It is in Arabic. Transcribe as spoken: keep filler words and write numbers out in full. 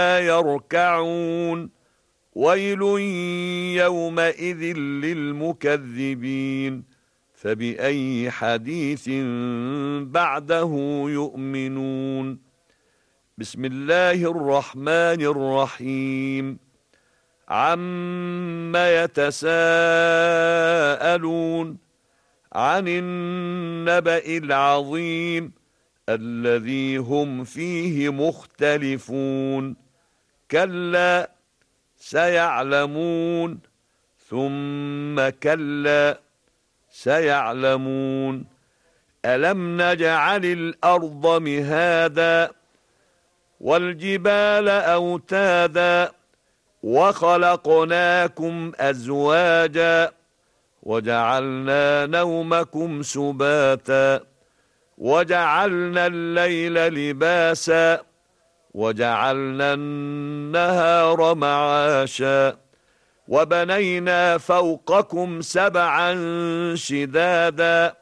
يركعون ويل يومئذ للمكذبين فبأي حديث بعده يؤمنون بسم الله الرحمن الرحيم عم يتساءلون عن النبأ العظيم الذي هم فيه مختلفون كلا سيعلمون ثم كلا سيعلمون ألم نجعل الأرض مهادا والجبال أوتادا وخلقناكم أزواجا وجعلنا نومكم سباتا وجعلنا الليل لباسا وجعلنا النهار معاشا وبنينا فوقكم سبعا شدادا